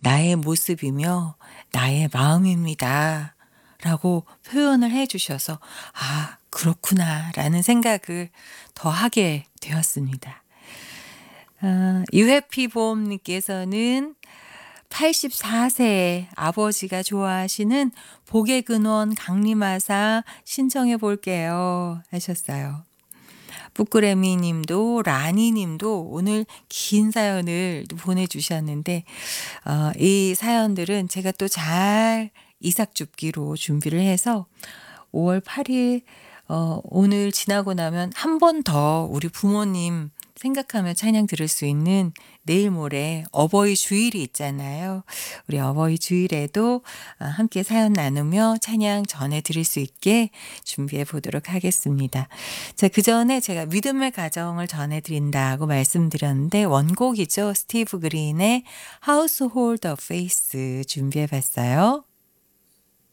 나의 모습이며 나의 마음입니다. 라고 표현을 해 주셔서 '아 그렇구나.'라는 생각을 더 하게 되었습니다. 유해피보험 님께서는 84세 아버지가 좋아하시는 복의 근원 강림하사 신청해 볼게요 하셨어요. 뿌꾸레미 님도 라니 님도 오늘 긴 사연을 또 보내주셨는데 이 사연들은 제가 또 잘 이삭줍기로 준비를 해서 5월 8일 오늘 지나고 나면 한 번 더 우리 부모님 생각하며 찬양 들을 수 있는 내일 모레 어버이 주일이 있잖아요. 우리 어버이 주일에도 함께 사연 나누며 찬양 전해 드릴 수 있게 준비해 보도록 하겠습니다. 자, 그 전에 제가 믿음의 가정을 전해 드린다고 말씀드렸는데 원곡이죠. 스티브 그린의 Household of Faith 준비해 봤어요.